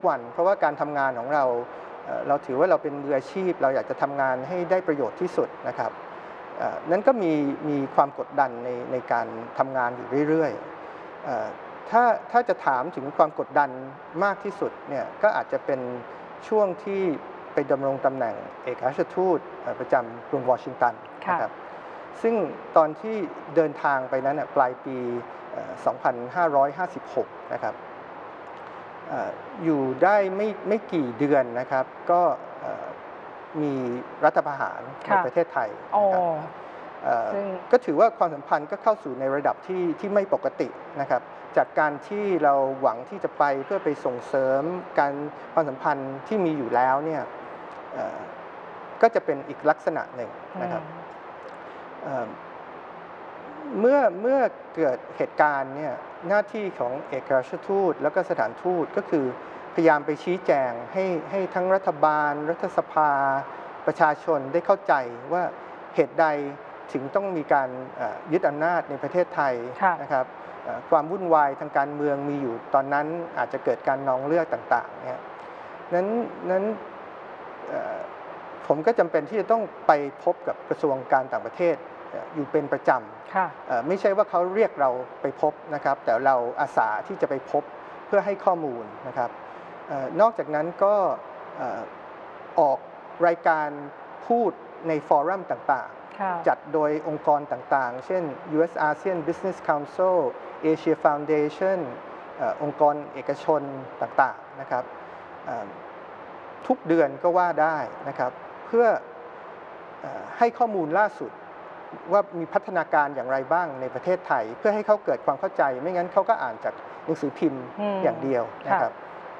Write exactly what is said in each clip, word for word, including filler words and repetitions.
วันเพราะว่าการทำงานของเราเราถือว่าเราเป็นมืออาชีพเราอยากจะทำงานให้ได้ประโยชน์ที่สุดนะครับนั้นก็มีมีความกดดันในในการทำงานอยู่เรื่อยๆถ้าถ้าจะถามถึงความกดดันมากที่สุดเนี่ยก็อาจจะเป็นช่วงที่ไปดำรงตำแหน่งเอกอัครราชทูตประจำกรุงวอชิงตันนะครับซึ่งตอนที่เดินทางไปนั้นปลายปี สองพันห้าร้อยห้าสิบหก นะครับอยู่ได้ไม่ไม่กี่เดือนนะครับก็มีรัฐประหารในประเทศไทยนะครับก็ถือว่าความสัมพันธ์ก็เข้าสู่ในระดับที่ที่ไม่ปกตินะครับจากการที่เราหวังที่จะไปเพื่อไปส่งเสริมการความสัมพันธ์ที่มีอยู่แล้วเนี่ยก็จะเป็นอีกลักษณะหนึ่งนะครับเมื่อเมื่อเกิดเหตุการณ์เนี่ยหน้าที่ของเอกอัครราชทูตแล้วก็สถานทูตก็คือพยายามไปชี้แจงให้ให้ทั้งรัฐบาลรัฐสภาประชาชนได้เข้าใจว่าเหตุใดถึงต้องมีการยึดอำนาจในประเทศไทยนะครับความวุ่นวายทางการเมืองมีอยู่ตอนนั้นอาจจะเกิดการนองเลือดต่างๆเนี่ยนั้นนั้นผมก็จำเป็นที่จะต้องไปพบกับกระทรวงการต่างประเทศอยู่เป็นประจำไม่ใช่ว่าเขาเรียกเราไปพบนะครับแต่เราอาสาที่จะไปพบเพื่อให้ข้อมูลนะครับนอกจากนั้นก็ออกรายการพูดในฟอรัมต่างๆจัดโดยองค์กรต่างๆเช่น ยู เอส อาเซียน Business Council Asia Foundation องค์กรเอกชนต่างๆนะครับทุกเดือนก็ว่าได้นะครับเพื่อให้ข้อมูลล่าสุดว่ามีพัฒนาการอย่างไรบ้างในประเทศไทยเพื่อให้เขาเกิดความเข้าใจไม่งั้นเขาก็อ่านจากหนังสือพิมพ์อย่างเดียวนะครับ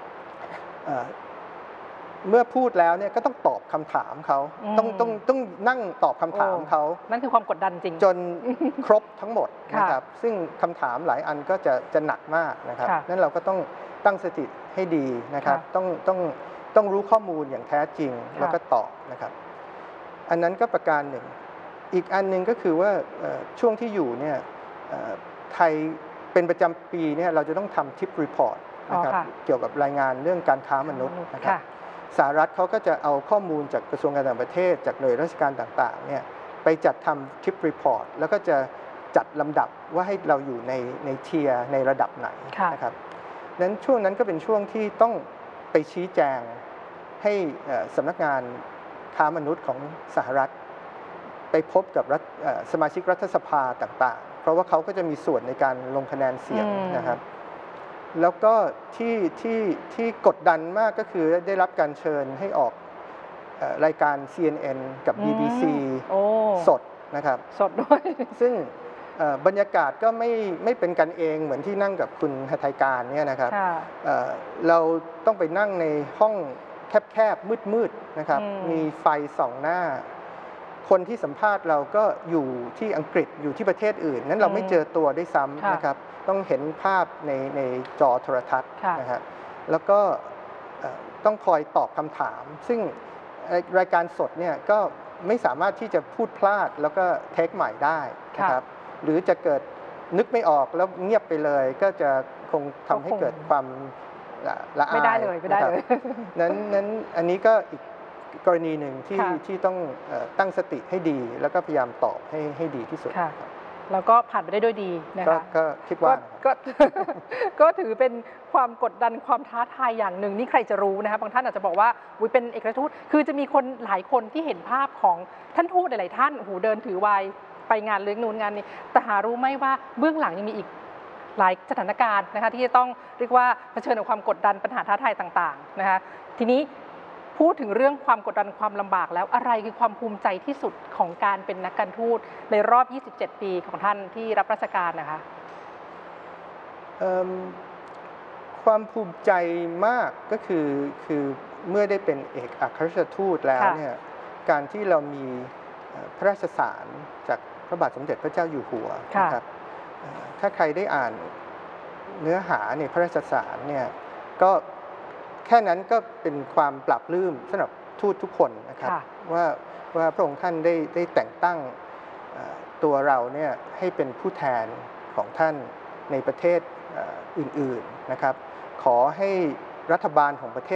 เมื่อพูดแล้วเนี่ยก็ต้องตอบคำถามเขาต้องต้องต้องนั่งตอบคำถามเขานั่นคือความกดดันจริงจนครบทั้งหมดนะครับซึ่งคำถามหลายอันก็จะจะหนักมากนะครับนั้นเราก็ต้องตั้งสติให้ดีนะครับต้องต้องต้องรู้ข้อมูลอย่างแท้จริงแล้วก็ตอบนะครับอันนั้นก็ประการหนึ่งอีกอันหนึ่งก็คือว่าช่วงที่อยู่เนี่ยไทยเป็นประจำปีเนี่ยเราจะต้องทำทิปรีพอร์ตนะครับเกี่ยวกับรายงานเรื่องการค้ามนุษย์นะครับสหรัฐเขาก็จะเอาข้อมูลจากกระทรวงการต่างประเทศจากหน่วยราชการต่างๆเนี่ยไปจัดทำทิปรีพอร์ตแล้วก็จะจัดลำดับว่าให้เราอยู่ในในเทียร์ในระดับไหนนะครับนั้นช่วงนั้นก็เป็นช่วงที่ต้องไปชี้แจงให้สำนักงานค้ามนุษย์ของสหรัฐไปพบกับสมาชิกรัฐสภาต่างๆเพราะว่าเขาก็จะมีส่วนในการลงคะแนนเสียงนะครับแล้วก็ที่ที่ที่กดดันมากก็คือได้รับการเชิญให้ออกรายการ ซี เอ็น เอ็น กับ บี บี ซี สดนะครับสดด้วยซึ่งบรรยากาศก็ไม่ไม่เป็นกันเองเหมือนที่นั่งกับคุณหทัยการเนี่ยนะครับเราต้องไปนั่งในห้องแคบๆมืดๆนะครับมีไฟส่องหน้าคนที่สัมภาษณ์เราก็อยู่ที่อังกฤษอยู่ที่ประเทศอื่นนั้นเราไม่เจอตัวได้ซ้ำนะครับต้องเห็นภาพในในจอโทรทัศน์นะฮะแล้วก็ต้องคอยตอบคำถามซึ่งรายการสดเนี่ยก็ไม่สามารถที่จะพูดพลาดแล้วก็เทคใหม่ได้นะครับหรือจะเกิดนึกไม่ออกแล้วเงียบไปเลยก็จะคงทำให้เกิดความละอายไม่ได้เลยไม่ได้เลยนั้นนั้นอันนี้ก็อีกกรณีหนึ่งที่ที่ต้องตั้งสติให้ดีแล้วก็พยายามตอบให้ให้ดีที่สุดแล้วก็ผ่านไปได้ด้วยดีนะคะก็คิดว่าก็ก็ถือเป็นความกดดันความท้าทายอย่างหนึ่งนี่ใครจะรู้นะคะบางท่านอาจจะบอกว่าอุ๊ยเป็นเอกอัครราชทูตคือจะมีคนหลายคนที่เห็นภาพของท่านทูตหลายๆท่านโอ้โหเดินถือไวน์ไปงานเลี้ยงนู่นงานนี้แต่หารู้ไหมว่าเบื้องหลังยังมีอีกหลายสถานการณ์นะคะที่จะต้องเรียกว่าเผชิญกับความกดดันปัญหาท้าทายต่างๆนะคะทีนี้พูดถึงเรื่องความกดดันความลำบากแล้วอะไรคือความภูมิใจที่สุดของการเป็นนักการทูตในรอบยี่สิบเจ็ดปีของท่านที่รับราชการนะคะความภูมิใจมากก็คือคือเมื่อได้เป็นเอกอัครราชทูตแล้วเนี่ยการที่เรามีพระราชสารจากพระบาทสมเด็จพระเจ้าอยู่หัวนะครับถ้าใครได้อ่านเนื้อหาในพระราชสารเนี่ยก็แค่นั้นก็เป็นความปรับปลื้มสำหรับทูตทุกคนนะครับว่าว่าพระองค์ท่านได้ได้แต่งตั้งตัวเราเนี่ยให้เป็นผู้แทนของท่านในประเทศอื่นๆนะครับขอให้รัฐบาลของประเทศ